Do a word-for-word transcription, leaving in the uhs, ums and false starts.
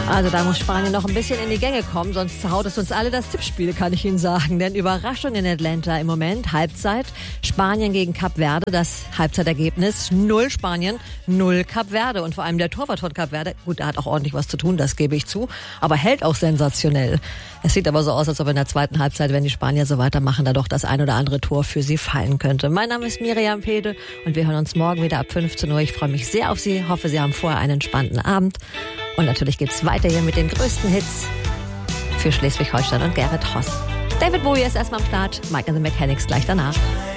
Also da muss Spanien noch ein bisschen in die Gänge kommen, sonst zerhaut es uns alle das Tippspiel, kann ich Ihnen sagen. Denn Überraschung in Atlanta im Moment, Halbzeit, Spanien gegen Kap Verde, das Halbzeitergebnis, null Spanien, null Kap Verde. Und vor allem der Torwart von Kap Verde, gut, der hat auch ordentlich was zu tun, das gebe ich zu, aber hält auch sensationell. Es sieht aber so aus, als ob in der zweiten Halbzeit, wenn die Spanier so weitermachen, da doch das ein oder andere Tor für sie fallen könnte. Mein Name ist Miriam Pede und wir hören uns morgen wieder ab fünfzehn Uhr. Ich freue mich sehr auf Sie, hoffe, Sie haben vorher einen entspannten Abend. Und natürlich geht's weiter hier mit den größten Hits für Schleswig-Holstein und Gerrit Ross. David Bowie ist erstmal am Start, Mike and the Mechanics gleich danach.